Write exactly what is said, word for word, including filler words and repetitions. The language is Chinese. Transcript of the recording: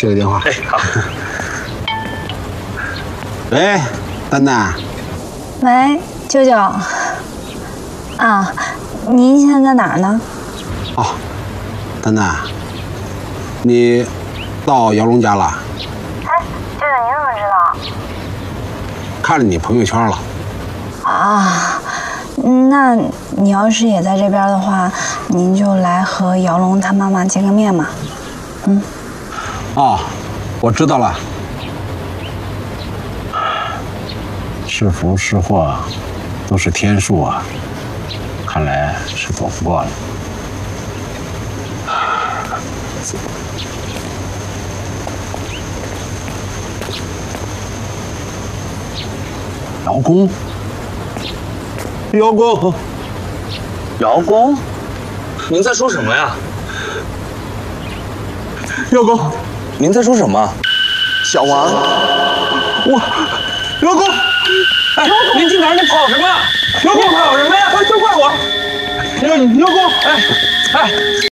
接个电话。 哎，好。 喂，丹丹。 喂，舅舅。啊，您现在在哪儿呢？ 哦，丹丹，你到姚龙家了？ 哎，舅舅，你怎么知道？ 看着你朋友圈了。 啊，那你要是也在这边的话，您就来和姚龙他妈妈见个面嘛。嗯。 哦，我知道了。是福是祸，都是天数啊。看来是躲不过了。姚公，姚公， 姚公，您在说什么呀？ 姚公， 您在说什么？ 小王， 我，姚公， 哎，您去哪儿？你跑什么呀？ 姚公跑什么呀？ 快